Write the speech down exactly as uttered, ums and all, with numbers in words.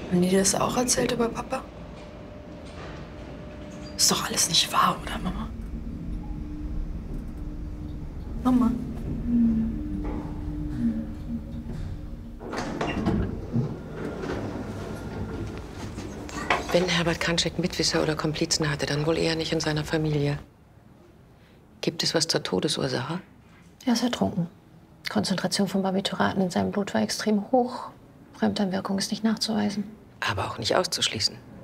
Haben die das auch erzählt über Papa? Ist doch alles nicht wahr, oder, Mama? Mama? Wenn Herbert Kantschek Mitwisser oder Komplizen hatte, dann wohl eher nicht in seiner Familie. Gibt es was zur Todesursache? Er ist ertrunken. Konzentration von Barbituraten in seinem Blut war extrem hoch. Fremdeinwirkung ist nicht nachzuweisen. Aber auch nicht auszuschließen.